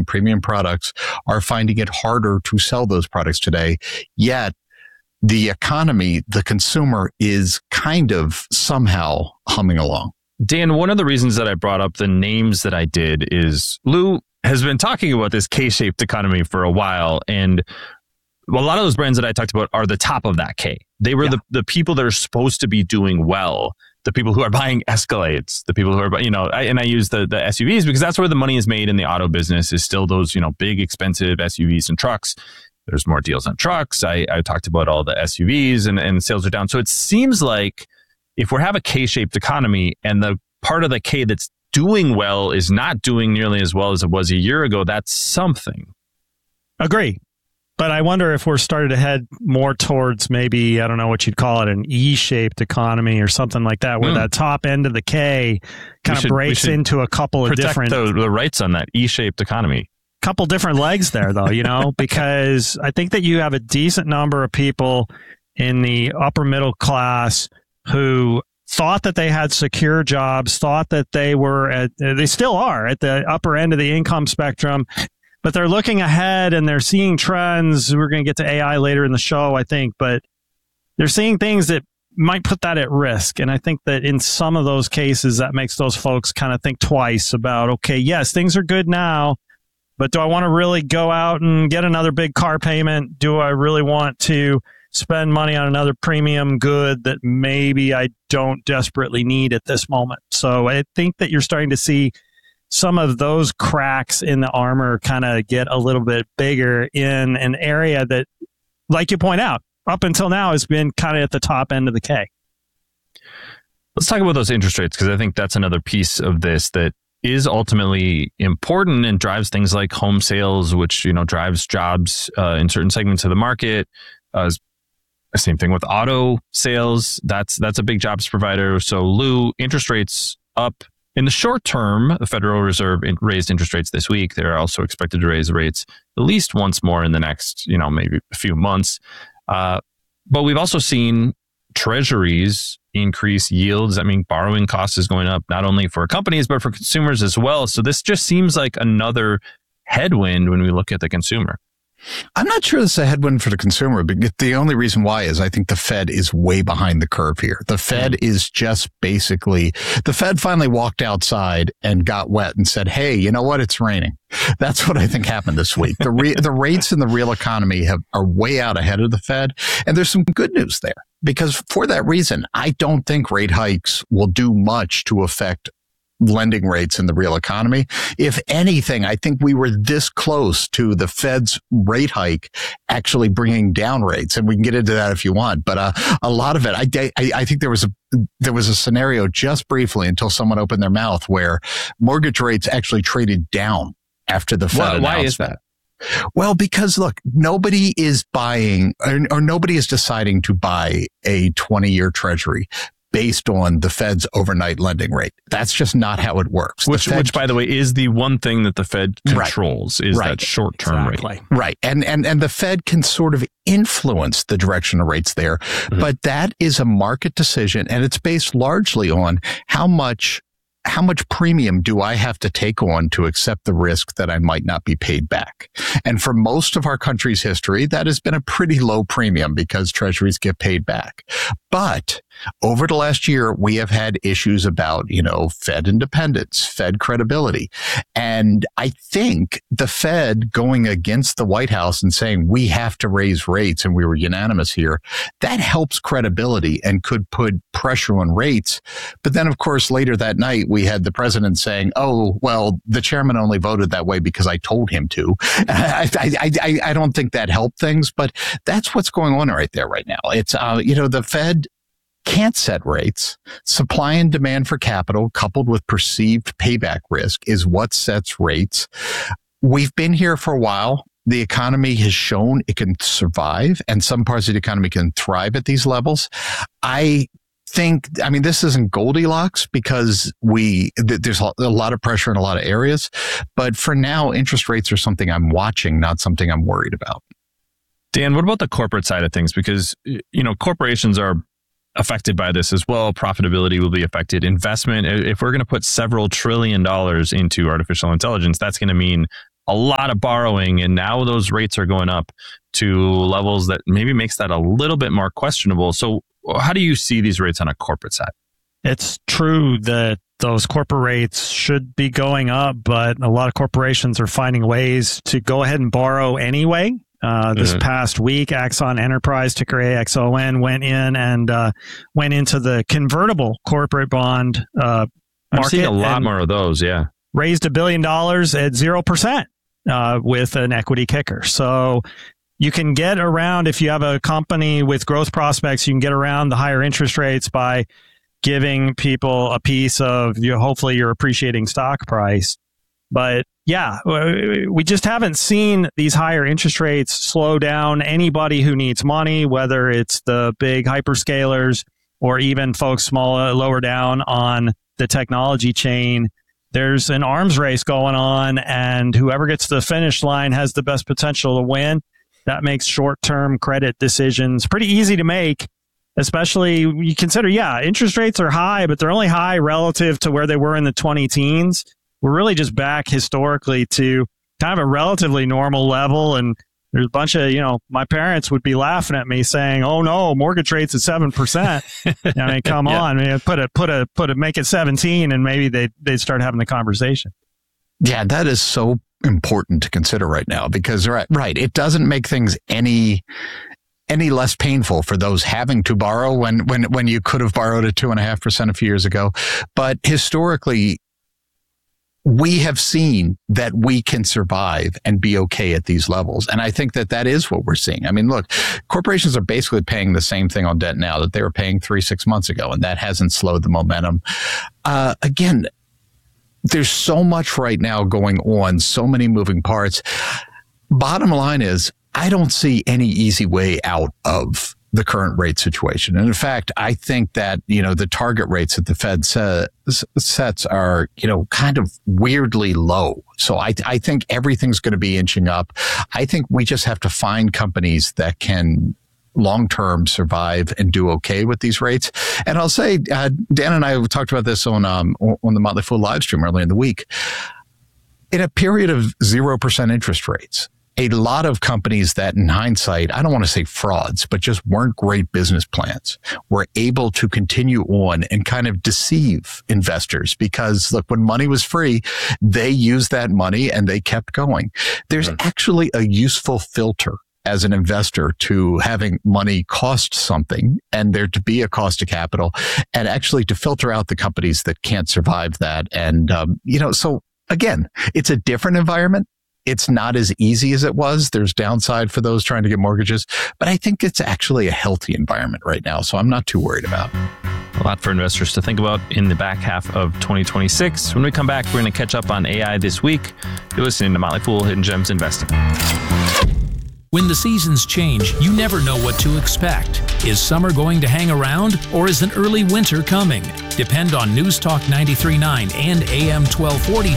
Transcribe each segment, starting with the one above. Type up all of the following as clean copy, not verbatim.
premium products are finding it harder to sell those products today. Yet the economy, the consumer is kind of somehow humming along. Dan, one of the reasons that I brought up the names that I did is Lou has been talking about this K-shaped economy for a while. And a lot of those brands that I talked about are the top of that K. They were the people that are supposed to be doing well, the people who are buying Escalades, the people who are, I use the SUVs because that's where the money is made in the auto business, is still those, big, expensive SUVs and trucks. There's more deals on trucks. I talked about all the SUVs and sales are down. So it seems like if we have a K-shaped economy and the part of the K that's doing well is not doing nearly as well as it was a year ago, that's something. Agree. But I wonder if we're starting to head more towards maybe, I don't know what you'd call it, an E-shaped economy or something like that, where that top end of the K kind of breaks into a couple of different... Protect the rights on that E-shaped economy. Couple different legs there, though, because I think that you have a decent number of people in the upper middle class who thought that they had secure jobs, thought that they still are at the upper end of the income spectrum, but they're looking ahead and they're seeing trends. We're going to get to AI later in the show, I think, but they're seeing things that might put that at risk. And I think that in some of those cases, that makes those folks kind of think twice about, okay, yes, things are good now, but do I want to really go out and get another big car payment? Do I really want to spend money on another premium good that maybe I don't desperately need at this moment? So I think that you're starting to see some of those cracks in the armor kind of get a little bit bigger in an area that, like you point out, up until now has been kind of at the top end of the K. Let's talk about those interest rates, because I think that's another piece of this that is ultimately important and drives things like home sales, which, drives jobs in certain segments of the market. Same thing with auto sales. That's a big jobs provider. So Lou, interest rates up in the short term. The Federal Reserve raised interest rates this week. They're also expected to raise rates at least once more in the next, maybe a few months. But we've also seen treasuries increase yields. I mean, borrowing costs is going up not only for companies, but for consumers as well. So this just seems like another headwind when we look at the consumer. I'm not sure this is a headwind for the consumer, but the only reason why is I think the Fed is way behind the curve here. The Fed is just the Fed finally walked outside and got wet and said, hey, you know what? It's raining. That's what I think happened this week. The rates in the real economy are way out ahead of the Fed. And there's some good news there, because for that reason, I don't think rate hikes will do much to affect lending rates in the real economy. If anything, I think we were this close to the Fed's rate hike actually bringing down rates, and we can get into that if you want. But a lot of it, I think there was a scenario just briefly until someone opened their mouth where mortgage rates actually traded down after the Fed announced. Why is that? Well, because look, nobody is buying or nobody is deciding to buy a 20-year treasury based on the Fed's overnight lending rate. That's just not how it works. Which, by the way, is the one thing that the Fed controls, is that short-term rate. Right. And the Fed can sort of influence the direction of rates there. Mm-hmm. But that is a market decision, and it's based largely on how much premium do I have to take on to accept the risk that I might not be paid back? And for most of our country's history, that has been a pretty low premium because treasuries get paid back. But over the last year, we have had issues about, Fed independence, Fed credibility. And I think the Fed going against the White House and saying we have to raise rates, and we were unanimous here, that helps credibility and could put pressure on rates. But then, of course, later that night, we had the president saying, oh, well, the chairman only voted that way because I told him to. I don't think that helped things, but that's what's going on right there right now. It's, the Fed can't set rates. Supply and demand for capital coupled with perceived payback risk is what sets rates. We've been here for a while. The economy has shown it can survive, and some parts of the economy can thrive at these levels. This isn't Goldilocks because there's a lot of pressure in a lot of areas. But for now, interest rates are something I'm watching, not something I'm worried about. Dan, what about the corporate side of things? Because, corporations are affected by this as well. Profitability will be affected. Investment, if we're going to put several $1 trillion into artificial intelligence, that's going to mean a lot of borrowing, and now those rates are going up to levels that maybe makes that a little bit more questionable. So how do you see these rates on a corporate side? It's true that those corporate rates should be going up, but a lot of corporations are finding ways to go ahead and borrow anyway. This past week, Axon Enterprise, ticker AXON, went in and went into the convertible corporate bond market. I'm seeing a lot more of those, raised $1 billion at 0% with an equity kicker. So you can get around, if you have a company with growth prospects, you can get around the higher interest rates by giving people a piece of hopefully your appreciating stock price. But yeah, we just haven't seen these higher interest rates slow down anybody who needs money, whether it's the big hyperscalers or even folks lower down on the technology chain. There's an arms race going on, and whoever gets to the finish line has the best potential to win. That makes short-term credit decisions pretty easy to make, especially you consider, interest rates are high, but they're only high relative to where they were in the 20 teens. We're really just back historically to kind of a relatively normal level. And there's a bunch of, my parents would be laughing at me saying, "Oh no, mortgage rates at 7%. I mean, come on, make it 17, and maybe they'd start having the conversation. Yeah, that is so important to consider right now, because right, it doesn't make things any less painful for those having to borrow when you could have borrowed at 2.5% a few years ago. But historically, we have seen that we can survive and be okay at these levels. And I think that is what we're seeing. I mean, look, corporations are basically paying the same thing on debt now that they were paying 3-6 months ago, and that hasn't slowed the momentum. Again, there's so much right now going on, so many moving parts. Bottom line is, I don't see any easy way out of the current rate situation. And in fact, I think that, the target rates that the Fed sets are, kind of weirdly low. So I think everything's going to be inching up. I think we just have to find companies that can long-term survive and do okay with these rates. And I'll say, Dan and I talked about this on the Motley Fool live stream earlier in the week. In a period of 0% interest rates, a lot of companies that in hindsight, I don't want to say frauds, but just weren't great business plans, were able to continue on and kind of deceive investors, because look, when money was free, they used that money and they kept going. There's actually a useful filter as an investor to having money cost something, and there to be a cost of capital, and actually to filter out the companies that can't survive that. And, so again, it's a different environment. It's not as easy as it was. There's downside for those trying to get mortgages, but I think it's actually a healthy environment right now. So I'm not too worried about it. A lot for investors to think about in the back half of 2026. When we come back, we're going to catch up on AI this week. You're listening to Motley Fool Hidden Gems Investing. When the seasons change, you never know what to expect. Is summer going to hang around, or is an early winter coming? Depend on News Talk 93.9 and AM 1240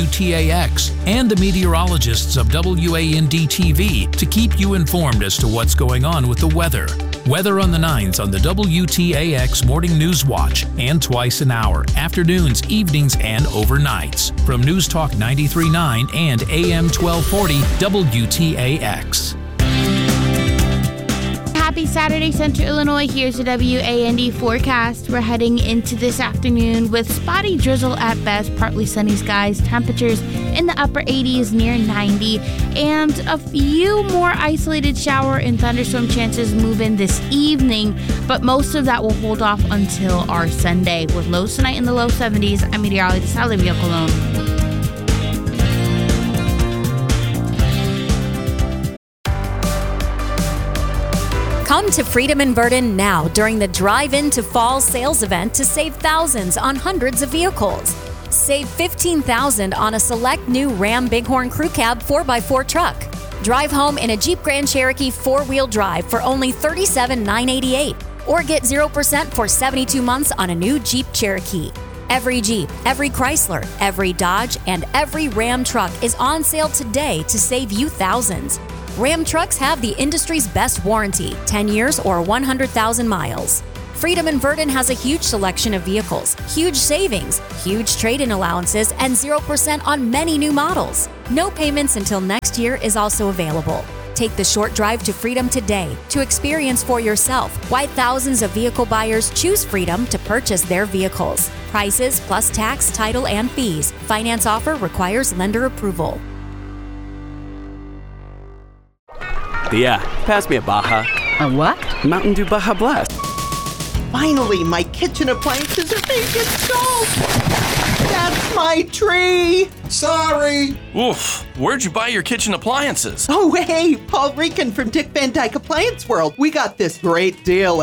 WTAX and the meteorologists of WAND-TV to keep you informed as to what's going on with the weather. Weather on the 9s on the WTAX Morning News Watch, and twice an hour, afternoons, evenings, and overnights. From News Talk 93.9 and AM 1240 WTAX. Happy Saturday, Central Illinois. Here's the WAND forecast. We're heading into this afternoon with spotty drizzle at best, partly sunny skies, temperatures in the upper 80s near 90, and a few more isolated shower and thunderstorm chances move in this evening, but most of that will hold off until our Sunday, with lows tonight in the low 70s. I'm meteorologist Olivia Colon. Come to Freedom in Verdon now during the Drive Into Fall sales event to save thousands on hundreds of vehicles. Save $15,000 on a select new Ram Bighorn Crew Cab 4x4 truck. Drive home in a Jeep Grand Cherokee 4-wheel drive for only $37,988, or get 0% for 72 months on a new Jeep Cherokee. Every Jeep, every Chrysler, every Dodge, and every Ram truck is on sale today to save you thousands. Ram trucks have the industry's best warranty, 10 years or 100,000 miles. Freedom in Verdon has a huge selection of vehicles, huge savings, huge trade-in allowances, and 0% on many new models. No payments until next year is also available. Take the short drive to Freedom today to experience for yourself why thousands of vehicle buyers choose Freedom to purchase their vehicles. Prices plus tax, title, and fees. Finance offer requires lender approval. Thea, pass me a Baja. A what? Mountain Dew Baja Blast. Finally, my kitchen appliances are being installed. That's my tree. Sorry. Oof, where'd you buy your kitchen appliances? Oh, hey, Paul Rican from Dick Van Dyke Appliance World. We got this great deal